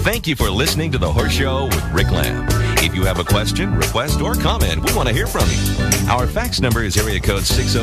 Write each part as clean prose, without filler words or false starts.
Thank you for listening to The Horse Show with Rick Lamb. If you have a question, request, or comment, we want to hear from you. Our fax number is area code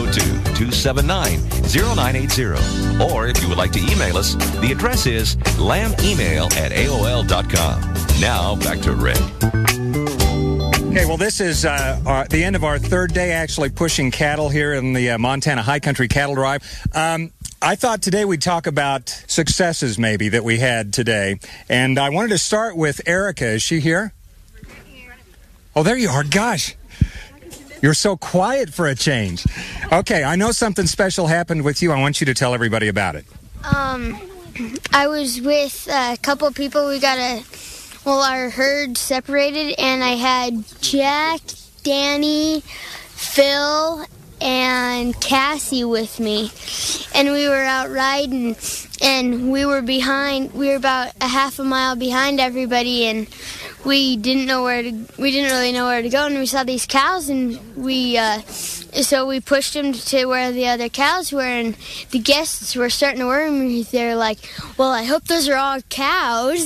602-279-0980. Or if you would like to email us, the address is lambemail@aol.com. Now, back to Rick. Okay, well, this is the end of our third day actually pushing cattle here in the Montana High Country Cattle Drive. I thought today we'd talk about successes maybe that we had today. And I wanted to start with Erica. Is she here? Oh, there you are. Gosh, you're so quiet for a change. Okay, I know something special happened with you. I want you to tell everybody about it. I was with a couple of people. We got our herd separated, and I had Jack, Danny, Phil, and Cassie with me, and we were out riding, and we were about a half a mile behind everybody, and we didn't really know where to go, and we saw these cows, and so we pushed them to where the other cows were, and the guests were starting to worry me. They're like, well, I hope those are all cows.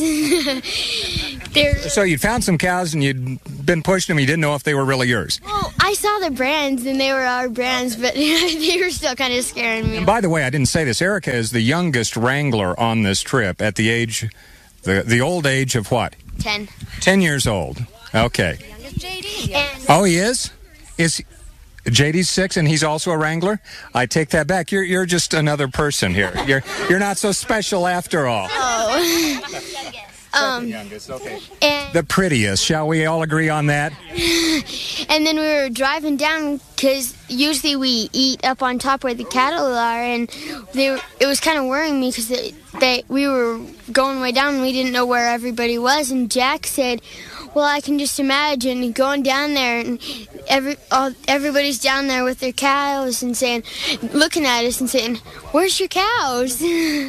So you found some cows and you'd been pushing them. You didn't know if they were really yours. Well, I saw the brands and they were our brands, but they were still kind of scaring me. And by the way, I didn't say this. Erica is the youngest wrangler on this trip at the age, the old age of what? 10. 10 years old. Okay. The youngest JD. Oh, he is? JD's 6 and he's also a wrangler? I take that back. You're just another person here. You're not so special after all. Oh. Second youngest, okay. The prettiest, shall we all agree on that? And then we were driving down, because usually we eat up on top where the cattle are, and it was kind of worrying me because we were going way down and we didn't know where everybody was, and Jack said, well, I can just imagine going down there and everybody's down there with their cows and looking at us and saying, where's your cows?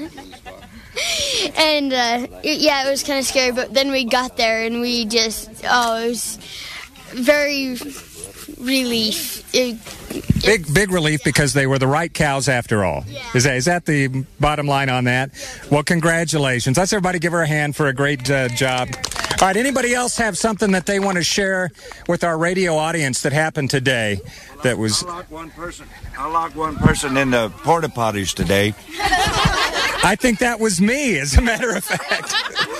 And, it was kind of scary, but then we got there and it was very relief. Big relief because they were the right cows after all. Yeah. Is that the bottom line on that? Well, congratulations. Let's everybody give her a hand for a great job. All right, anybody else have something that they want to share with our radio audience that happened today that was... I locked one person in the porta potties today. I think that was me, as a matter of fact.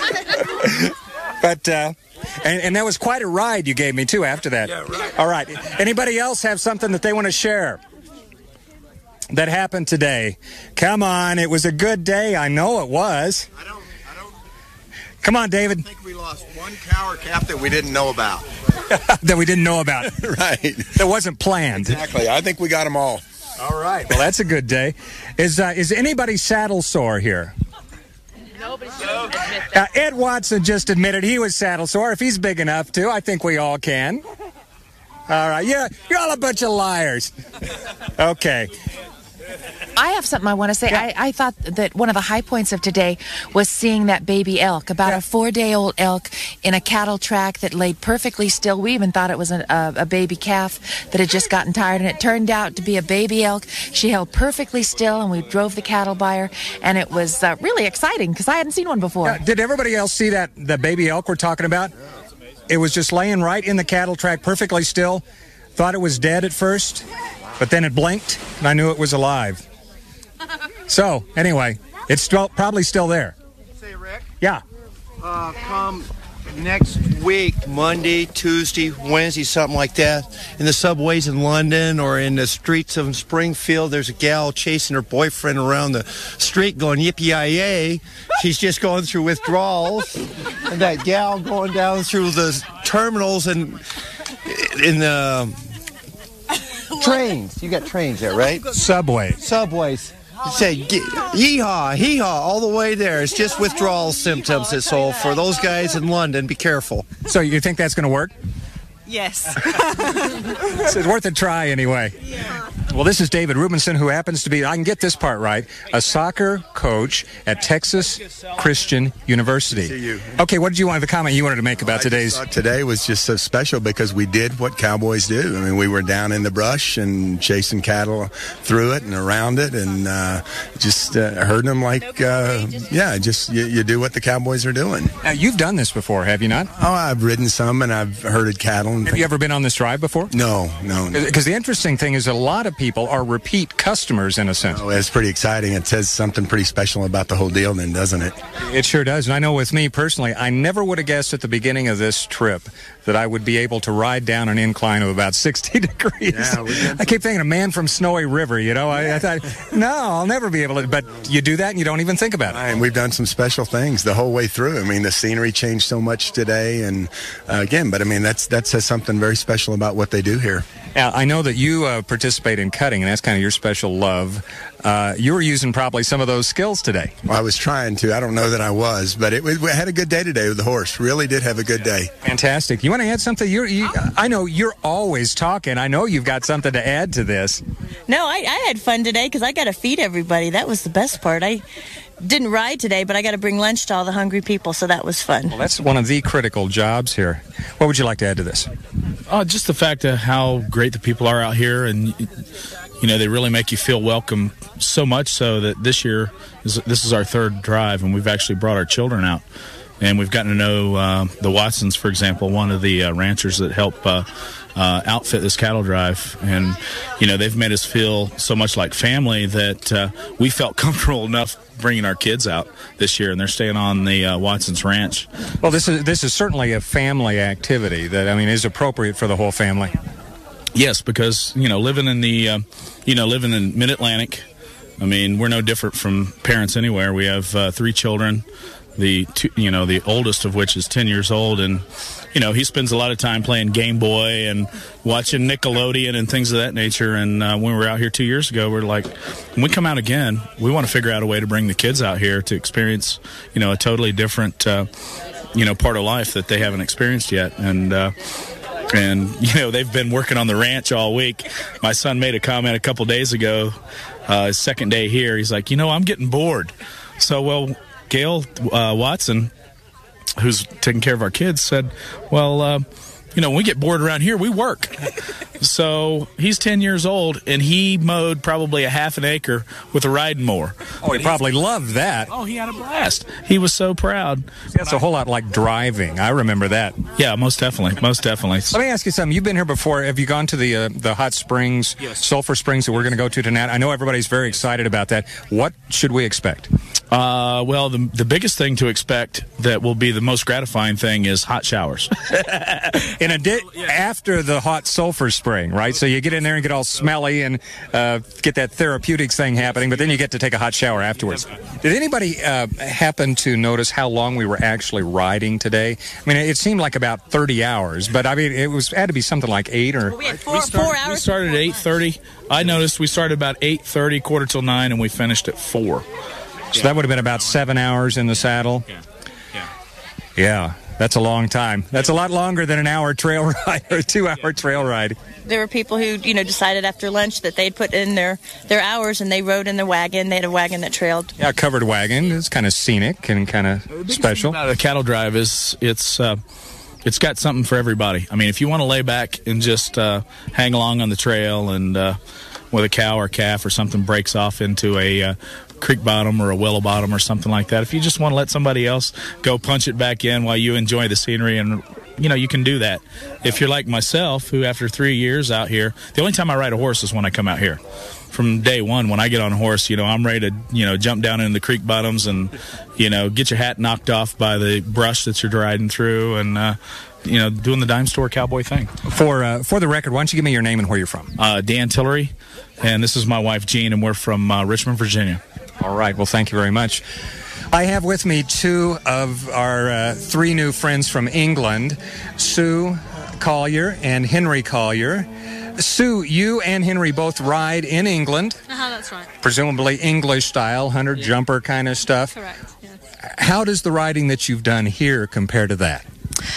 But, and that was quite a ride you gave me, too, after that. Yeah, right. All right. Anybody else have something that they want to share that happened today? Come on, it was a good day. I know it was. I don't. Come on, David. I think we lost one cow or calf that we didn't know about. That we didn't know about. Right. That wasn't planned. Exactly. I think we got them all. All right. Well, that's a good day. Is anybody saddle sore here? Nobody's going to admit that. Ed Watson just admitted he was saddle sore. If he's big enough to, I think we all can. All right. Yeah, you're all a bunch of liars. Okay. I have something I want to say. Yeah. I thought that one of the high points of today was seeing that baby elk, about a 4-day-old elk in a cattle track that laid perfectly still. We even thought it was a baby calf that had just gotten tired, and it turned out to be a baby elk. She held perfectly still, and we drove the cattle by her, and it was really exciting because I hadn't seen one before. Did everybody else see the baby elk we're talking about? It was just laying right in the cattle track, perfectly still. Thought it was dead at first, but then it blinked, and I knew it was alive. So, anyway, it's probably still there. Say, Rick? Yeah. Come next week, Monday, Tuesday, Wednesday, something like that, in the subways in London or in the streets of Springfield, there's a gal chasing her boyfriend around the street going yippee-yi-yay. She's just going through withdrawals. And that gal going down through the terminals and in the trains. You got trains there, right? Subways. Say, yee-haw, hee-haw, all the way there. It's just withdrawal symptoms. So for those guys in London, be careful. So you think that's going to work? Yes. It's worth a try anyway. Yeah. Well, this is David Rubinson, who happens to be, I can get this part right, a soccer coach at Texas Christian University. See you. Okay, what did you want, the comment you wanted to make about today's? Today was just so special because we did what cowboys do. I mean, we were down in the brush and chasing cattle through it and around it, and just herding them like, you do what the cowboys are doing. Now, you've done this before, have you not? Oh, I've ridden some, and I've herded cattle. And Have you ever been on this drive before? No. Because the interesting thing is a lot of people are repeat customers in a sense. Oh, it's pretty exciting. It says something pretty special about the whole deal then, doesn't it? It sure does. And I know with me personally, I never would have guessed at the beginning of this trip that I would be able to ride down an incline of about 60 degrees. Yeah, I keep thinking, a man from Snowy River, you know. I thought, no, I'll never be able to. But you do that and you don't even think about it. And we've done some special things the whole way through. I mean, the scenery changed so much today. And but I mean, that says something very special about what they do here. Now, I know that you participate in cutting, and that's kind of your special love. You were using probably some of those skills today. Well, I was trying to. I don't know that I was, but we had a good day today with the horse. Really did have a good day. Fantastic. You want to add something? I know you're always talking. I know you've got something to add to this. No, I had fun today because I got to feed everybody. That was the best part. I didn't ride today, but I got to bring lunch to all the hungry people, so that was fun. Well, that's one of the critical jobs here. What would you like to add to this? Just the fact of how great the people are out here, and they really make you feel welcome, so much so that this year this is our third drive, and we've actually brought our children out, and we've gotten to know the Watsons, for example, one of the ranchers that help outfit this cattle drive, and they've made us feel so much like family that we felt comfortable enough bringing our kids out this year, and they're staying on the Watson's Ranch. Well, this is certainly a family activity that is appropriate for the whole family. Yes, because living in the living in Mid-Atlantic, we're no different from parents anywhere. We have 3 children. The oldest of which is 10 years old, and he spends a lot of time playing Game Boy and watching Nickelodeon and things of that nature. And when we were out here 2 years ago, we're like, when we come out again, we want to figure out a way to bring the kids out here to experience a totally different part of life that they haven't experienced yet. And they've been working on the ranch all week. My son made a comment a couple days ago, his second day here. He's like, I'm getting bored. So, Gail Watson, who's taking care of our kids, said, when we get bored around here, we work. So he's 10 years old, and he mowed probably a half an acre with a riding mower. Oh, he probably loved that. Oh, he had a blast. He was so proud. That's a whole lot like driving. I remember that. Yeah, most definitely. Most definitely. Let me ask you something. You've been here before. Have you gone to the hot springs, yes, sulfur springs that we're going to go to tonight? I know everybody's very excited about that. What should we expect? The biggest thing to expect that will be the most gratifying thing is hot showers. After the hot sulfur spring, right? So you get in there and get all smelly and get that therapeutics thing happening, but then you get to take a hot shower afterwards. Did anybody happen to notice how long we were actually riding today? It seemed like about 30 hours, but it had to be something like 8 or... We had 4 hours. We started at 8:30. I noticed we started about 8:30, 8:45, and we finished at 4. So that would have been about 7 hours in the saddle? Yeah, that's a long time. That's a lot longer than an hour trail ride or a 2-hour trail ride. There were people who, decided after lunch that they'd put in their hours, and they rode in their wagon. They had a wagon that trailed. Yeah, a covered wagon. It's kind of scenic and kind of special. The cattle drive is it's got something for everybody. If you want to lay back and just hang along on the trail, and with a cow or calf or something breaks off into a creek bottom or a willow bottom or something like that, if you just want to let somebody else go punch it back in while you enjoy the scenery, and you can do that. If you're like myself, who after 3 years out here, the only time I ride a horse is when I come out here. From day one, when I get on a horse, I'm ready to jump down in the creek bottoms and get your hat knocked off by the brush that you're riding through, and doing the dime store cowboy thing. For the record, why don't you give me your name and where you're from? Dan Tillery, and this is my wife Jean, and we're from Richmond, Virginia. All right. Well, thank you very much. I have with me 2 of our 3 new friends from England, Sue Collier and Henry Collier. Sue, you and Henry both ride in England. That's right. Presumably English style, hunter jumper kind of stuff. Correct, yes. How does the riding that you've done here compare to that?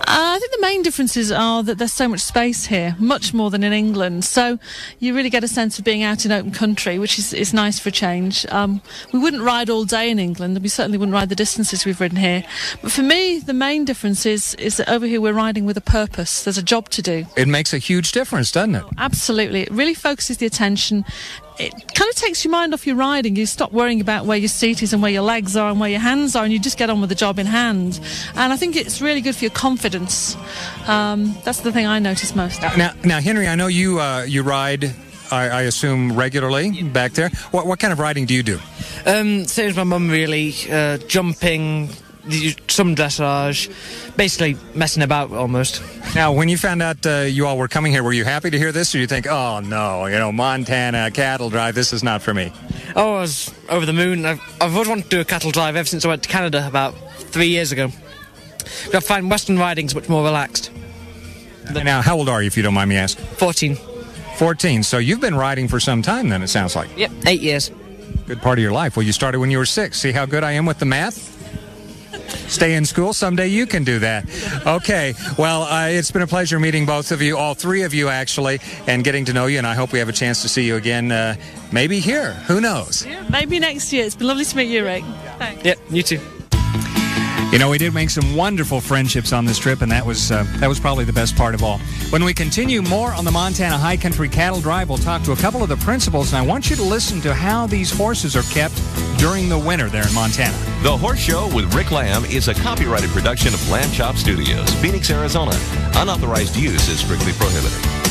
I think the main differences are that there's so much space here, much more than in England. So you really get a sense of being out in open country, which is nice for a change. We wouldn't ride all day in England, and we certainly wouldn't ride the distances we've ridden here. But for me, the main difference is that over here we're riding with a purpose. There's a job to do. It makes a huge difference, doesn't it? Absolutely. It really focuses the attention. It kind of takes your mind off your riding. You stop worrying about where your seat is and where your legs are and where your hands are, and you just get on with the job in hand. And I think it's really good for your confidence. That's the thing I notice most. Now, Henry, I know you ride, I assume, regularly back there. What kind of riding do you do? Same as my mum, really. Jumping, some dressage, basically messing about almost. Now, when you found out you all were coming here, were you happy to hear this, or you think, oh no, Montana cattle drive, this is not for me? Oh, I was over the moon. I've always wanted to do a cattle drive ever since I went to Canada about 3 years ago. I find Western riding's much more relaxed. Now, how old are you, if you don't mind me asking? 14. 14. So you've been riding for some time then, it sounds like. Yep, 8 years. Good part of your life. Well, you started when you were 6. See how good I am with the math? Stay in school. Someday you can do that. Okay. Well, it's been a pleasure meeting both of you, all three of you, actually, and getting to know you, and I hope we have a chance to see you again, maybe here. Who knows? Yeah, maybe next year. It's been lovely to meet you, Rick. Thanks. Yep, you too. We did make some wonderful friendships on this trip, and that was probably the best part of all. When we continue more on the Montana High Country Cattle Drive, we'll talk to a couple of the principals, and I want you to listen to how these horses are kept during the winter there in Montana. The Horse Show with Rick Lamb is a copyrighted production of Lamb Chop Studios, Phoenix, Arizona. Unauthorized use is strictly prohibited.